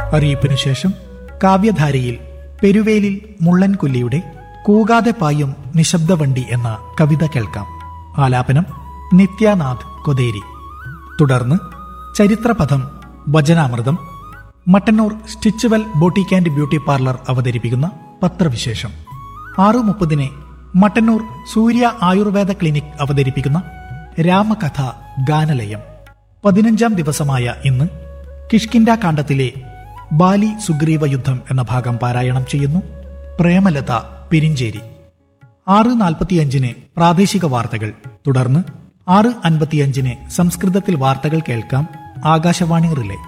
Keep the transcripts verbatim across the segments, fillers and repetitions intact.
അറിയിപ്പിനു ശേഷം കാവ്യധാരയിൽ പെരുവേലിൽ മുള്ളൻകൊല്ലിയുടെ കൂകാതെ പായും നിശബ്ദവണ്ടി എന്ന കവിത കേൾക്കാം. ആലാപനം നിത്യാനാഥ് കൊതേരി. തുടർന്ന് ചരിത്രപഥം വചനാമൃതം, Mattannur Stitchwell boutique and beauty parlour അവതരിപ്പിക്കുന്ന പത്രവിശേഷം. ആറു മുപ്പതിന് മട്ടന്നൂർ സൂര്യ ആയുർവേദ ക്ലിനിക് അവതരിപ്പിക്കുന്ന രാമകഥ ഗാനലയം. പതിനഞ്ചാം ദിവസമായ ഇന്ന് കിഷ്കിൻഡ കാണ്ഡത്തിലെ ബാലി സുഗ്രീവ യുദ്ധം എന്ന ഭാഗം പാരായണം ചെയ്യുന്നു പ്രേമലത പെരിഞ്ചേരി. ആറ് നാൽപ്പത്തിയഞ്ചിന് പ്രാദേശിക വാർത്തകൾ. തുടർന്ന് ആറ് അൻപത്തിയഞ്ചിന് സംസ്കൃതത്തിൽ വാർത്തകൾ കേൾക്കാം. ആകാശവാണി റിലേ.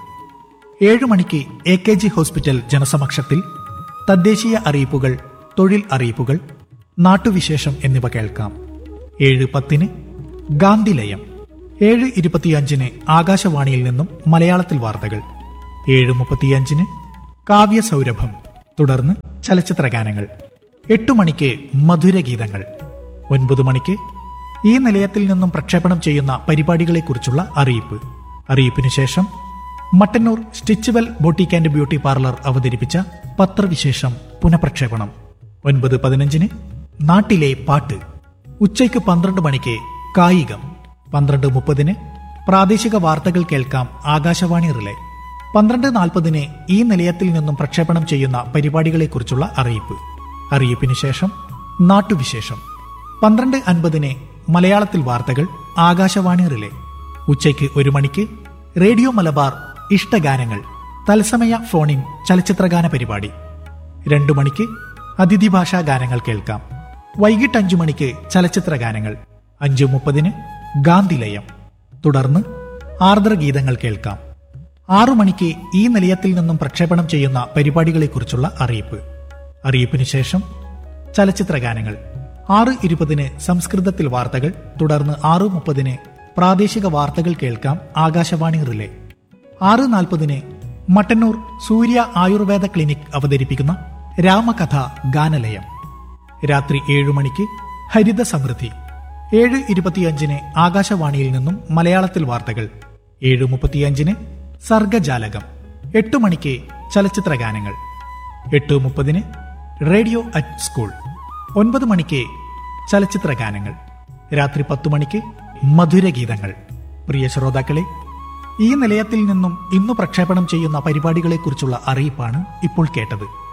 ഏഴു മണിക്ക് എ കെ ജി ഹോസ്പിറ്റൽ ജനസമക്ഷത്തിൽ തദ്ദേശീയ അറിയിപ്പുകൾ, തൊഴിൽ അറിയിപ്പുകൾ, നാട്ടുവിശേഷം എന്നിവ കേൾക്കാം. ഏഴ് പത്തിന് ഗാന്ധിലയം. ഏഴ് ഇരുപത്തിയഞ്ചിന് ആകാശവാണിയിൽ നിന്നും മലയാളത്തിൽ വാർത്തകൾ. ഏഴ് മുപ്പത്തിയഞ്ചിന് കാവ്യസൗരഭം. തുടർന്ന് ചലച്ചിത്രഗാനങ്ങൾ. എട്ടു മണിക്ക് മധുരഗീതങ്ങൾ. ഒൻപത് മണിക്ക് ഈ നിലയത്തിൽ നിന്നും പ്രക്ഷേപണം ചെയ്യുന്ന പരിപാടികളെക്കുറിച്ചുള്ള അറിയിപ്പ്. അറിയിപ്പിനു ശേഷം Mattannur Stitchwell boutique and beauty parlour അവതരിപ്പിച്ച പത്രവിശേഷം പുനഃപ്രക്ഷേപണം. ഒൻപത് പതിനഞ്ചിന് നാട്ടിലെ പാട്ട്. ഉച്ചയ്ക്ക് പന്ത്രണ്ട് മണിക്ക് കായികം. പന്ത്രണ്ട് മുപ്പതിന് പ്രാദേശിക വാർത്തകൾ കേൾക്കാം. ആകാശവാണി റിലേ. പന്ത്രണ്ട് നാൽപ്പതിന് ഈ നിലയത്തിൽ നിന്നും പ്രക്ഷേപണം ചെയ്യുന്ന പരിപാടികളെക്കുറിച്ചുള്ള അറിയിപ്പ്. അറിയിപ്പിനു ശേഷം നാട്ടുവിശേഷം. പന്ത്രണ്ട് അൻപതിന് മലയാളത്തിൽ വാർത്തകൾ. ആകാശവാണി റിലേ. ഉച്ചയ്ക്ക് ഒരു മണിക്ക് റേഡിയോ മലബാർ ഇഷ്ടഗാനങ്ങൾ, തത്സമയ ഫോണിൻ ചലച്ചിത്രഗാന പരിപാടി. രണ്ടു മണിക്ക് അതിഥി ഭാഷാ ഗാനങ്ങൾ കേൾക്കാം. വൈകിട്ട് അഞ്ചു മണിക്ക് ചലച്ചിത്രഗാനങ്ങൾ. അഞ്ചു മുപ്പതിന് ഗാന്ധിലയം. തുടർന്ന് ആർദ്രഗീതങ്ങൾ കേൾക്കാം. ആറു മണിക്ക് ഈ നിലയത്തിൽ നിന്നും പ്രക്ഷേപണം ചെയ്യുന്ന പരിപാടികളെക്കുറിച്ചുള്ള അറിയിപ്പ്. അറിയിപ്പിനു ശേഷം ചലച്ചിത്രഗാനങ്ങൾ. ആറ് ഇരുപതിന് സംസ്കൃതത്തിൽ വാർത്തകൾ. തുടർന്ന് ആറു മുപ്പതിന് പ്രാദേശിക വാർത്തകൾ കേൾക്കാം. ആകാശവാണി റിലേ. ആറ് നാൽപ്പതിന് മട്ടന്നൂർ സൂര്യ ആയുർവേദ ക്ലിനിക് അവതരിപ്പിക്കുന്ന രാമകഥ ഗാനലയം. രാത്രി ഏഴു മണിക്ക് ഹരിത സമൃദ്ധി. ഏഴ് ഇരുപത്തിയഞ്ചിന് ആകാശവാണിയിൽ നിന്നും മലയാളത്തിൽ വാർത്തകൾ. ഏഴ് മുപ്പത്തിയഞ്ചിന് സർഗജാലകം. എട്ടു മണിക്ക് ചലച്ചിത്രഗാനങ്ങൾ. എട്ട് മുപ്പതിന് റേഡിയോ അറ്റ് സ്കൂൾ. ഒൻപത് മണിക്ക് ചലച്ചിത്രഗാനങ്ങൾ. രാത്രി പത്തു മണിക്ക് മധുരഗീതങ്ങൾ. പ്രിയ ശ്രോതാക്കളെ, ഈ നിലയത്തിൽ നിന്നും ഇന്നു പ്രക്ഷേപണം ചെയ്യുന്ന പരിപാടികളെക്കുറിച്ചുള്ള അറിയിപ്പാണ് ഇപ്പോൾ കേട്ടത്.